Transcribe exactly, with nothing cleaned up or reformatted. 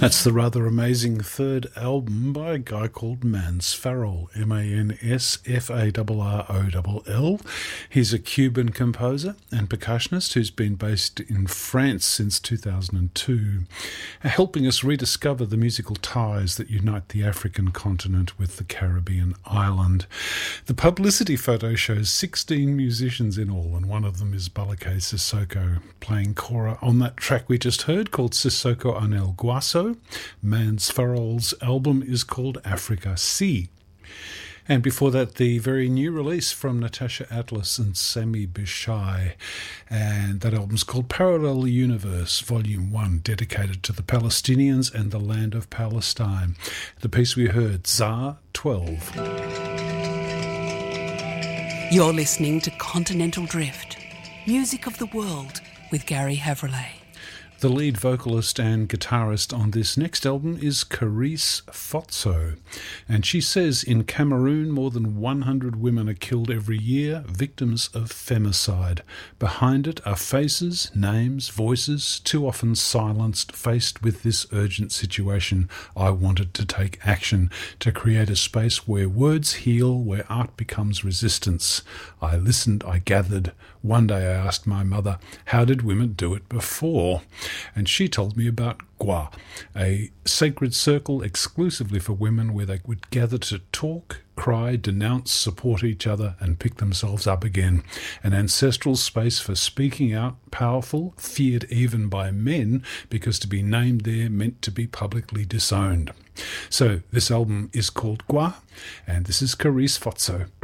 That's the rather amazing third album by a guy called Mans Farroll, M A N S F A R R O L L. He's a Cuban composer and percussionist who's been based in France since two thousand two, helping us rediscover the musical ties that unite the African continent with the Caribbean island. The publicity photo shows sixteen musicians in all, and one of them is Balake Sissoko playing kora on that track we just heard called Sissoko en el Guaso. Mans Farroll's album is called Africa Sea. And before that, the very new release from Natasha Atlas and Sami Bishai. And that album's called Parallel Universe, Volume one, dedicated to the Palestinians and the land of Palestine. The piece we heard, Tsar twelve. You're listening to Continental Drift, music of the world with Gary Havrillay. The lead vocalist and guitarist on this next album is Carice Fotso, and she says in Cameroon more than one hundred women are killed every year, victims of femicide. Behind it are faces, names, voices, too often silenced. Faced with this urgent situation, I wanted to take action, to create a space where words heal, where art becomes resistance. I listened, I gathered. One day I asked my mother, how did women do it before? And she told me about Gwa, a sacred circle exclusively for women where they would gather to talk, cry, denounce, support each other and pick themselves up again. An ancestral space for speaking out, powerful, feared even by men, because to be named there meant to be publicly disowned. So this album is called Gwa, and this is Carice Fotso.